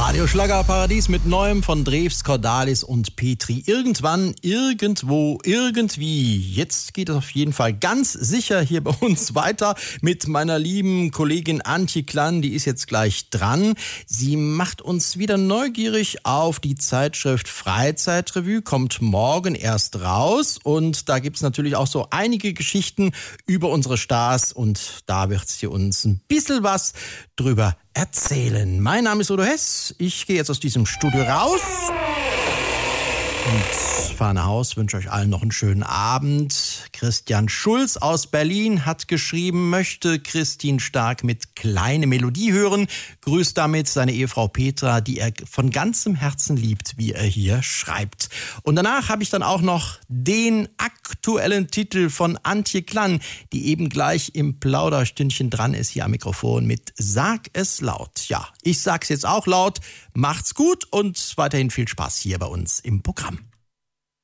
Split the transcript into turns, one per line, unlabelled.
Radio Schlagerparadies mit Neuem von Drews, Cordalis und Petri. Irgendwann, irgendwo, irgendwie. Jetzt geht es auf jeden Fall ganz sicher hier bei uns weiter mit meiner lieben Kollegin Antje Klann. Die ist jetzt gleich dran. Sie macht uns wieder neugierig auf die Zeitschrift Freizeitrevue. Kommt morgen erst raus. Und da gibt's natürlich auch so einige Geschichten über unsere Stars. Und da wird sie uns ein bisschen was drüber erzählen. Mein Name ist Udo Hess. Ich gehe jetzt aus diesem Studio raus und fahre nach Haus. Wünsche euch allen noch einen schönen Abend. Christian Schulz aus Berlin hat geschrieben, möchte Christine Stark mit Kleine Melodie hören. Grüßt damit seine Ehefrau Petra, die er von ganzem Herzen liebt, wie er hier schreibt. Und danach habe ich dann auch noch den aktuellen Titel von Antje Klann, die eben gleich im Plauderstündchen dran ist hier am Mikrofon mit Sag es laut. Ja, ich sag's jetzt auch laut. Macht's gut und weiterhin viel Spaß hier bei uns im Programm.